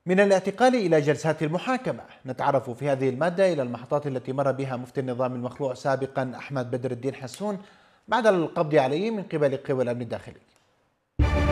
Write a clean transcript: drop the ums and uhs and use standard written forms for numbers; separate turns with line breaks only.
من الاعتقال إلى جلسات المحاكمة، نتعرف في هذه المادة إلى المحطات التي مر بها مفتي النظام المخلوع سابقا أحمد بدر الدين حسون بعد القبض عليه من قبل قوى الأمن الداخلي.